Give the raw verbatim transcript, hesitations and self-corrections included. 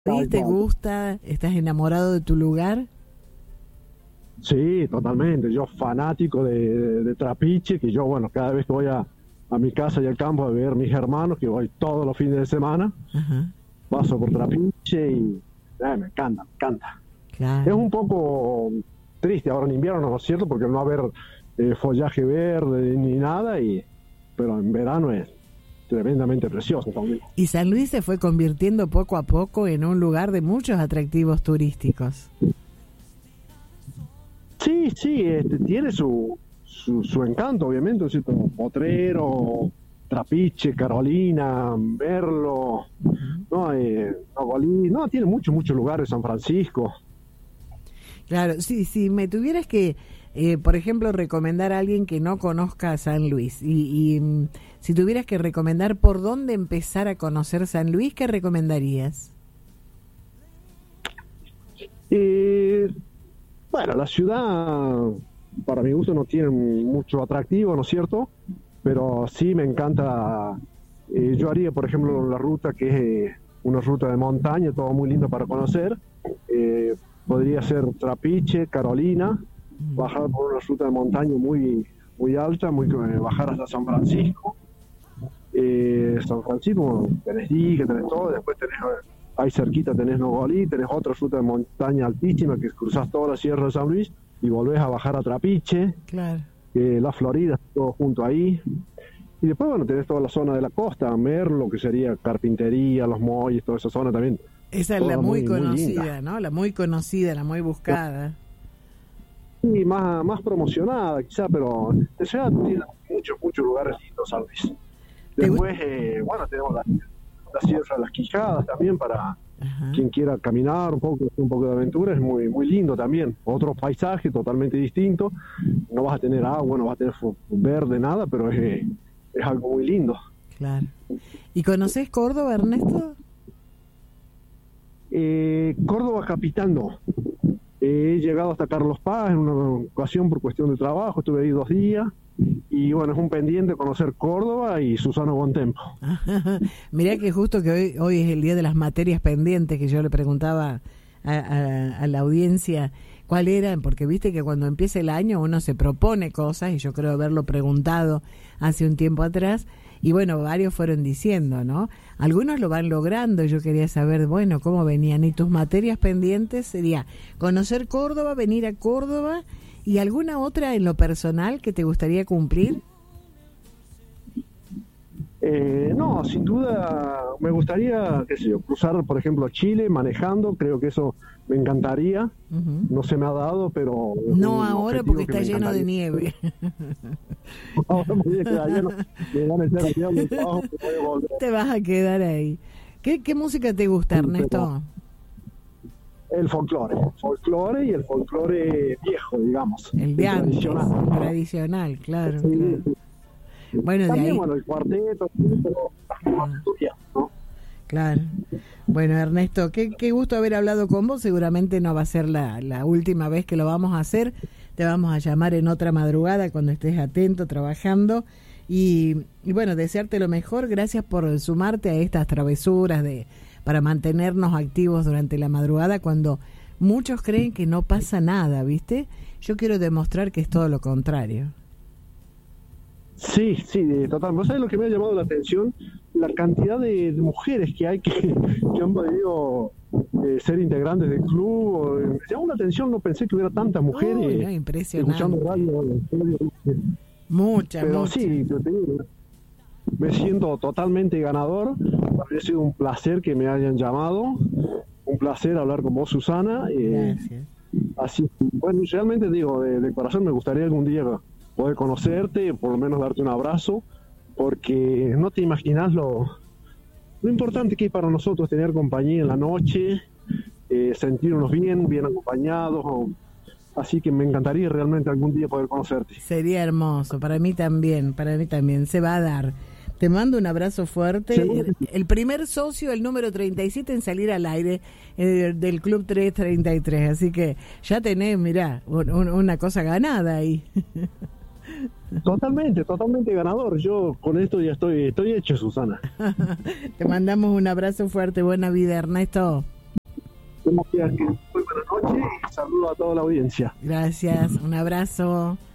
Luis, ¿te gusta? ¿Estás enamorado de tu lugar? Sí, totalmente. Yo fanático de, de, de Trapiche, que yo, bueno, cada vez que voy a, a mi casa y al campo a ver a mis hermanos, que voy todos los fines de semana, Ajá. paso por Trapiche y eh, me encanta, me encanta. Claro. Es un poco triste ahora en invierno, ¿no es cierto? Porque no va a haber eh, follaje verde ni nada, y pero en verano es tremendamente precioso también. Y San Luis se fue convirtiendo poco a poco en un lugar de muchos atractivos turísticos. Sí, sí, este, tiene su, su, su encanto, obviamente, ¿cierto? Potrero, Trapiche, Carolina, Merlo, no, eh, Nogolí, no, tiene muchos, muchos lugares, San Francisco. Claro, sí, si me tuvieras que, eh, por ejemplo, recomendar a alguien que no conozca San Luis, y, y mm, si tuvieras que recomendar por dónde empezar a conocer San Luis, ¿qué recomendarías? Eh, bueno, la ciudad, para mi gusto, no tiene mucho atractivo, ¿no es cierto? Pero sí me encanta. Eh, yo haría, por ejemplo, la ruta que es eh, una ruta de montaña, todo muy lindo para conocer. Eh, podría ser Trapiche, Carolina, bajar por una ruta de montaña muy muy alta, muy eh, bajar hasta San Francisco. Eh, San Francisco, tenés dique, tenés todo, después tenés ahí cerquita tenés Nogolí, tenés otra ruta de montaña altísima que cruzás toda la Sierra de San Luis y volvés a bajar a Trapiche, Claro. eh, la Florida, todo junto ahí. Y después, bueno, tenés toda la zona de la costa, Merlo, que sería Carpintería, Los Molles, toda esa zona también. Esa es la muy, muy, muy conocida, linda. ¿no? La muy conocida, la muy buscada. Sí, más, más promocionada quizá, pero de ciudad tiene muchos, muchos lugares lindos, San Luis. Después, eh, bueno, tenemos la, la Sierra de las Quijadas también para Ajá. quien quiera caminar un poco, un poco de aventura, es muy muy lindo también. Otro paisaje totalmente distinto, no vas a tener agua, no vas a tener verde, nada, pero es, eh, es algo muy lindo. Claro. ¿Y conoces Córdoba, Ernesto? Eh, Córdoba capital no. He llegado hasta Carlos Paz en una ocasión por cuestión de trabajo, estuve ahí dos días. Y bueno, es un pendiente conocer Córdoba y Susana Bontempo. Mirá que justo que hoy, hoy es el día de las materias pendientes, que yo le preguntaba a, a, a la audiencia cuál eran, porque viste que cuando empieza el año uno se propone cosas, y yo creo haberlo preguntado hace un tiempo atrás, y bueno, varios fueron diciendo, ¿no? Algunos lo van logrando. Yo quería saber, bueno, cómo venían. Y tus materias pendientes sería conocer Córdoba, venir a Córdoba, ¿y alguna otra en lo personal que te gustaría cumplir? Eh, no, sin duda me gustaría, qué sé yo, cruzar, por ejemplo, Chile manejando, creo que eso me encantaría. Uh-huh. No se me ha dado, pero... No ahora porque está lleno de nieve. Ahora me voy a quedar lleno, me van a echar allá en el trabajo, que voy a volver. Te vas a quedar ahí. ¿Qué, qué música te gusta, Sí, Ernesto? El folclore, folclore y el folclore viejo, digamos. El de antes, tradicional. tradicional, claro, Sí, claro. sí. Bueno, También, de ahí... bueno, el cuarteto, pero Ah. ¿no? Claro. Bueno, Ernesto, qué, qué gusto haber hablado con vos. Seguramente no va a ser la, la última vez que lo vamos a hacer. Te vamos a llamar en otra madrugada cuando estés atento, trabajando. Y, y bueno, desearte lo mejor. Gracias por sumarte a estas travesuras de para mantenernos activos durante la madrugada cuando muchos creen que no pasa nada, ¿viste? Yo quiero demostrar que es todo lo contrario. Sí, sí, total. ¿Vos sabés lo que me ha llamado la atención? La cantidad de, de mujeres que hay que, que han podido eh, ser integrantes del club. O, eh, me llamó la atención, no pensé que hubiera tantas mujeres Uy, no, impresionante. escuchando radio. Mucha, Pero mucha. sí, yo te digo, me siento totalmente ganador. Ha sido un placer que me hayan llamado. Un placer hablar con vos, Susana. Eh, Gracias. así, bueno, realmente digo, de, de corazón me gustaría algún día poder conocerte, por lo menos darte un abrazo, porque no te imaginas lo, lo importante que es para nosotros tener compañía en la noche, eh, sentirnos bien, bien acompañados. O, así que me encantaría realmente algún día poder conocerte. Sería hermoso, para mí también, para mí también, se va a dar. Te mando un abrazo fuerte. El, el primer socio, el número treinta y siete en salir al aire eh, del Club trescientos treinta y tres, así que ya tenés, mirá, un, un, una cosa ganada ahí. Totalmente, totalmente ganador. Yo con esto ya estoy, estoy hecho, Susana. Te mandamos un abrazo fuerte, buena vida, Ernesto. Muy buenas noches y saludo a toda la audiencia. Gracias, un abrazo.